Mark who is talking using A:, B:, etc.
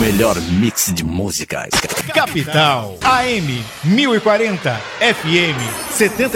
A: melhor mix de músicas.
B: Capital AM 1040 FM 70